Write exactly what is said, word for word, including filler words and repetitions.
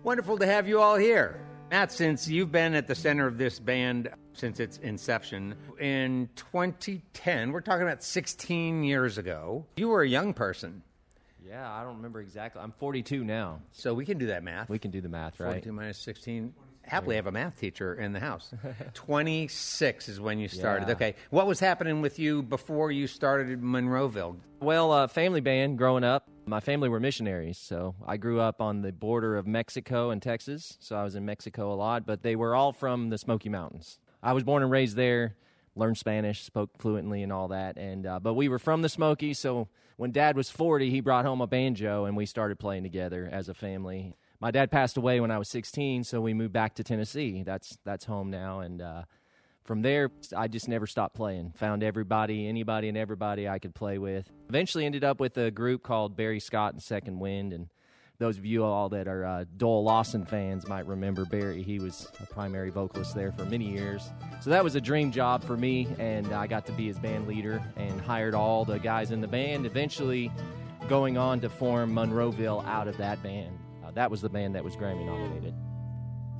Wonderful to have you all here. Matt, since you've been at the center of this band since its inception in twenty ten, we're talking about sixteen years ago, you were a young person. Yeah, I don't remember exactly. I'm forty-two now. So we can do that math. We can do the math, right? forty-two minus sixteen. Happily have a math teacher in the house. twenty-six is when you started. Yeah. Okay. What was happening with you before you started Monroeville? Well, uh, family band growing up. My family were missionaries, so I grew up on the border of Mexico and Texas, so I was in Mexico a lot, but they were all from the Smoky Mountains. I was born and raised there, learned Spanish, spoke fluently and all that, and uh, but we were from the Smokies, so when Dad was forty, he brought home a banjo, and we started playing together as a family. My dad passed away when I was sixteen, so we moved back to Tennessee. That's that's home now, and uh, from there, I just never stopped playing. Found everybody, anybody and everybody I could play with. Eventually ended up with a group called Barry Scott and Second Wind, and those of you all that are uh, Doyle Lawson fans might remember Barry. He was a primary vocalist there for many years. So that was a dream job for me, and I got to be his band leader and hired all the guys in the band, eventually going on to form Monroeville out of that band. Uh, that was the band that was Grammy nominated.